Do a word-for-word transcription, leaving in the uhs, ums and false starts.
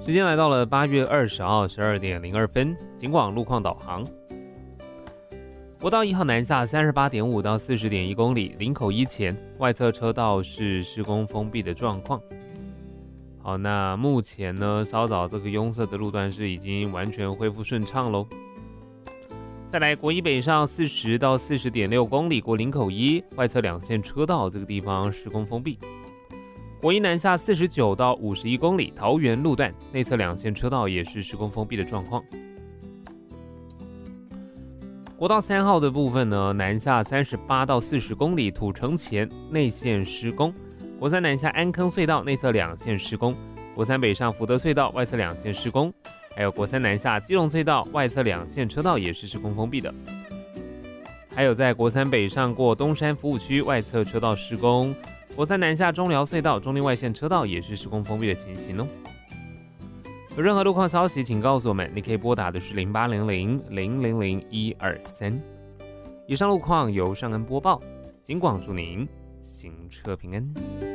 时间来到了八月二十号十二点零二分，警广路况导航。国道一号南下三十八点五到四十点一公里，林口一前外侧车道是施工封闭的状况。好，那目前呢，稍早这个拥塞的路段是已经完全恢复顺畅喽。再来，国一北上四十到四十点六公里过林口一外侧两线车道，这个地方施工封闭。国一南下四十九到五十一公里桃园路段内侧两线车道也是施工封闭的状况。国道三号的部分呢，南下三十八到四十公里土城前内线施工。国三南下安坑隧道内侧两线施工，国三北上福德隧道外侧两线施工，还有国三南下基隆隧道外侧两线车道也是施工封闭的。还有在国三北上过东山服务区外侧车道施工，国三南下中寮隧道中立外线车道也是施工封闭的情形哦。有任何路况消息，请告诉我们，你可以拨打的是零八零零零零零一二三。以上路况由尚恩播报，警广祝您行车平安。